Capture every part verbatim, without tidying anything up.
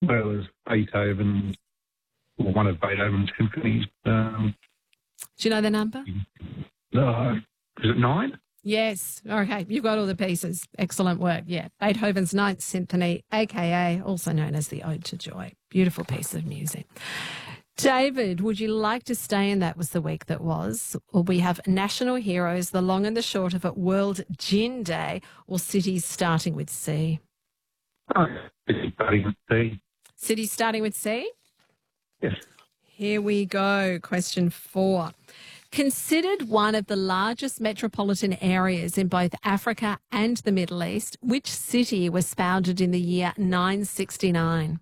Well, there's Beethoven, or one of Beethoven's symphonies. Um, Do you know the number? uh, is it nine? Yes. Okay. You've got all the pieces. Excellent work. Yeah. Beethoven's Ninth Symphony, a k a also known as the Ode to Joy. Beautiful piece of music. David, would you like to stay in That Was the Week That Was? Or we have National Heroes, the long and the short of it, World Gin Day, or Cities Starting with C? Oh, it's starting with C. Cities starting with C? Yes. Here we go. Question four. Considered one of the largest metropolitan areas in both Africa and the Middle East, which city was founded in the year nine sixty-nine?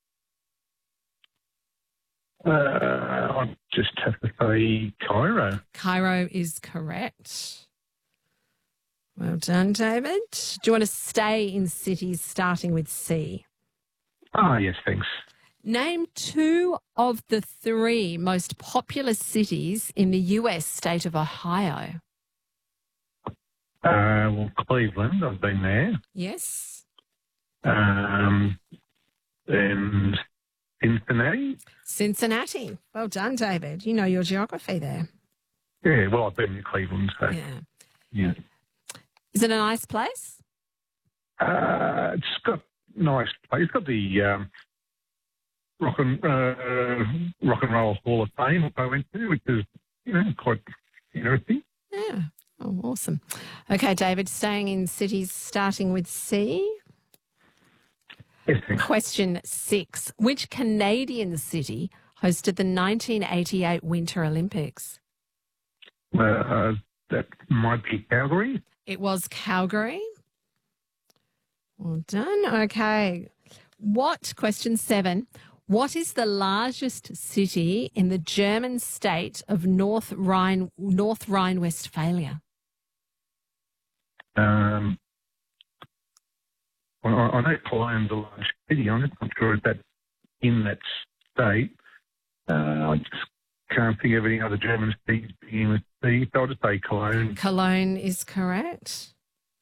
Uh, I just have to say Cairo. Cairo is correct. Well done, David. Do you want to stay in cities starting with C? Ah, yes, thanks. Name two of the three most populous cities in the U S state of Ohio. Uh, well, Cleveland, I've been there. Yes. Um, and Cincinnati. Cincinnati. Well done, David. You know your geography there. Yeah, well, I've been to Cleveland, so Yeah. yeah. Is it a nice place? Uh, it's got nice place. It's got the um, rock and uh, rock and roll Hall of Fame I went to, which is you know quite interesting. Yeah. Oh, awesome. Okay, David, staying in cities starting with C. Yes, thanks. Question six. Which Canadian city hosted the nineteen eighty-eight Winter Olympics? Uh, that might be Calgary. It was Calgary. Well done. Okay. What, question seven, what is the largest city in the German state of North Rhine, North Rhine-Westphalia? Um, well, I I know Cologne's a large city. I'm just not sure if that's in that state. Uh, I just can't think of any other German cities beginning with C, so I'll just say Cologne. Cologne is correct.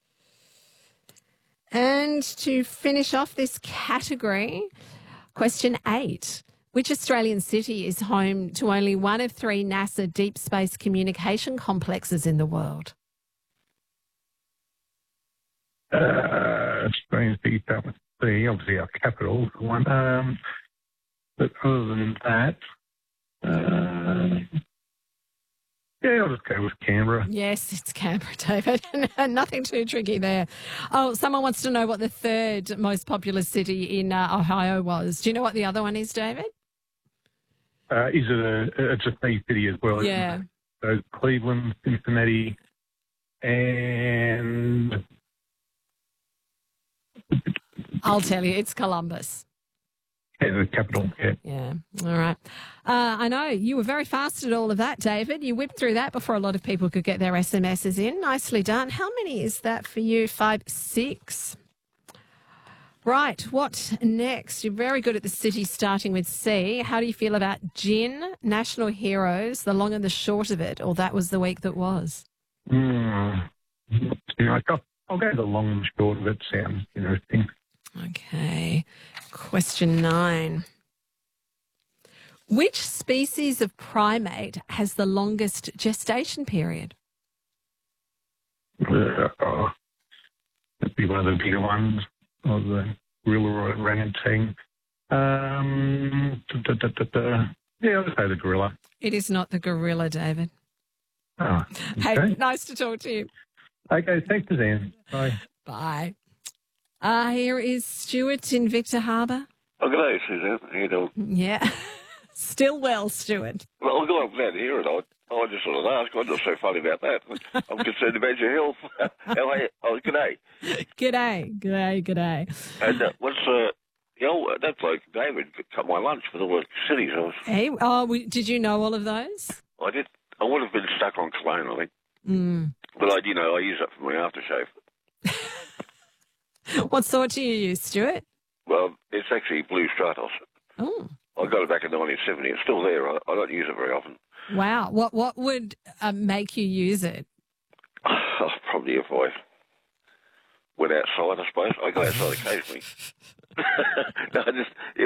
And to finish off this category, question eight. Which Australian city is home to only one of three NASA deep space communication complexes in the world? Uh, Australian city start with C, obviously our capital, for one. Um, but other than that, uh, yeah, I'll just go with Canberra. Yes, it's Canberra, David. Nothing too tricky there. Oh, someone wants to know what the third most populous city in uh, Ohio was. Do you know what the other one is, David? Uh, is it a, it's a C city as well? Yeah. Isn't it? So Cleveland, Cincinnati, and I'll tell you, it's Columbus. yeah, the capital, yeah. Yeah. All right. Uh, I know you were very fast at all of that, David. You whipped through that before a lot of people could get their S M Ses in. Nicely done. How many is that for you? Five, six. Right. What next? You're very good at the city starting with C. How do you feel about gin, national heroes, the long and the short of it, or that was the week that was? Mm. You know, I'll, I'll go the long and short of it. Sounds interesting. Okay. Question nine. Which species of primate has the longest gestation period? Uh, oh, that'd be one of the bigger ones, of the gorilla or orangutan. Um, da, da, da, da. Yeah, I'll just say the gorilla. It is not the gorilla, David. Oh, Hey, okay. nice to talk to you. Okay, thanks, Suzanne. Bye. Bye. Uh, here is Stuart in Victor Harbour. Oh, good day, Suzanne. How you doing? Yeah. Still well, Stuart. Well, I'm glad, I'm glad to hear it. I, I just sort of asked. I'm not so funny about that. I'm concerned about your health. How are you? Oh, good day. G'day, g'day, g'day. And uh, what's, uh, you know, that bloke, David, cut my lunch with all the cities. I, was, Hey, oh, we, did you know all of those? I did. I would have been stuck on Cologne, I think. Mm. But I, you know, I use that for my aftershave. What sort do you use, Stuart? Well, it's actually Blue Stratos. Oh, I got it back in nineteen seventy. It's still there. I, I don't use it very often. wow. What what would uh, make you use it? Probably if I went outside, I suppose. I go outside occasionally. No, I just